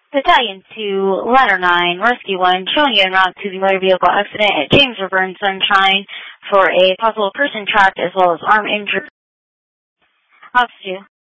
Battalion 2, Ladder 9, Rescue 1, showing you en route to the motor vehicle accident at James River and Sunshine for a possible person trapped as well as armed injury. Officer 2.